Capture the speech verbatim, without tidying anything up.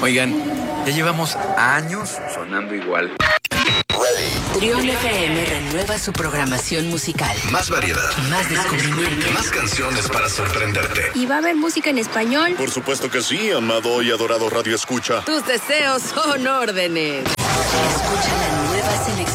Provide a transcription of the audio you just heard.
Oigan, ya llevamos años sonando igual. Trión F M renueva su programación musical. Más variedad. Más descubrimiento. Más canciones para sorprenderte. ¿Y va a haber música en español? Por supuesto que sí, amado y adorado Radio Escucha. Tus deseos son órdenes. Escucha la nueva selección.